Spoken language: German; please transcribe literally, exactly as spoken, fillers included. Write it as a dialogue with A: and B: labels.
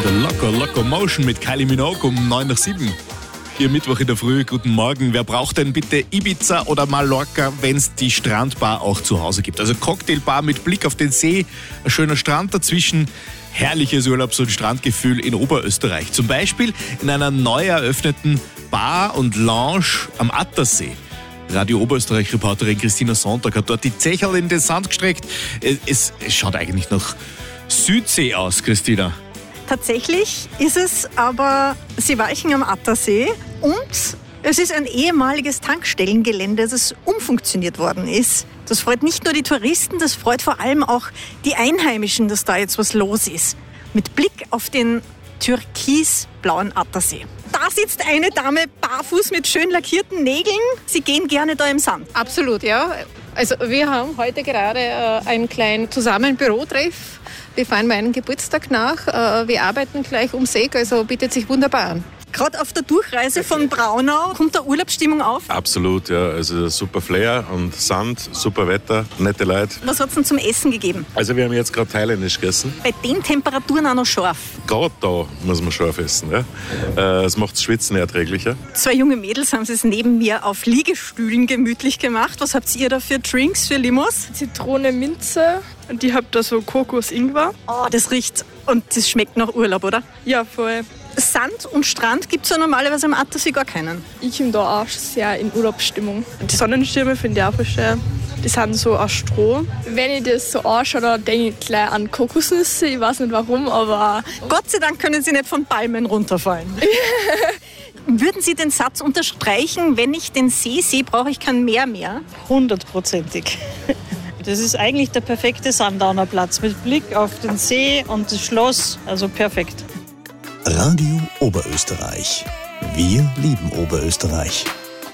A: Loco Loco Motion mit Kylie Minogue um neun nach sieben. Hier Mittwoch in der Früh, guten Morgen. Wer braucht denn bitte Ibiza oder Mallorca, wenn es die Strandbar auch zu Hause gibt? Also Cocktailbar mit Blick auf den See, ein schöner Strand dazwischen, herrliches Urlaubs- und Strandgefühl in Oberösterreich. Zum Beispiel in einer neu eröffneten Bar und Lounge am Attersee. Radio Oberösterreich-Reporterin Christina Sonntag hat dort die Zecherl in den Sand gestreckt. Es, es schaut eigentlich nach Südsee aus, Christina.
B: Tatsächlich ist es aber Seewalchen am Attersee und es ist ein ehemaliges Tankstellengelände, das umfunktioniert worden ist. Das freut nicht nur die Touristen, das freut vor allem auch die Einheimischen, dass da jetzt was los ist. Mit Blick auf den türkisblauen Attersee. Da sitzt eine Dame barfuß mit schön lackierten Nägeln. Sie gehen gerne da im Sand.
C: Absolut, ja. Also wir haben heute gerade äh, einen kleinen zusammen Bürotreff. Wir fahren meinen Geburtstag nach. Äh, wir arbeiten gleich ums Eck, also bietet sich wunderbar an.
B: Gerade auf der Durchreise von Braunau kommt da Urlaubsstimmung auf?
D: Absolut, ja. Also super Flair und Sand, super Wetter, nette Leute.
B: Was hat es denn zum Essen gegeben?
D: Also wir haben jetzt gerade thailändisch gegessen.
B: Bei den Temperaturen auch noch scharf.
D: Gerade da muss man scharf essen. Ja. Es macht das Schwitzen erträglicher.
B: Zwei junge Mädels haben es neben mir auf Liegestühlen gemütlich gemacht. Was habt ihr da für Drinks, für Limos?
E: Zitrone, Minze und ich habe da so Kokos-Ingwer.
B: Oh, das riecht und das schmeckt nach Urlaub, oder?
E: Ja, voll.
B: Sand und Strand gibt es ja normalerweise am Attersee gar keinen.
E: Ich bin da auch sehr in Urlaubsstimmung. Die Sonnenschirme finde ich auch voll schön. Die sind so aus Stroh. Wenn ich das so anschaue, dann denke ich gleich an Kokosnüsse. Ich weiß nicht warum, aber...
B: Gott sei Dank können sie nicht von Palmen runterfallen. Würden Sie den Satz unterstreichen, wenn ich den See sehe, brauche ich kein Meer mehr?
F: Hundertprozentig. Das ist eigentlich der perfekte Sundownerplatz mit Blick auf den See und das Schloss. Also perfekt.
G: Radio Oberösterreich. Wir lieben Oberösterreich.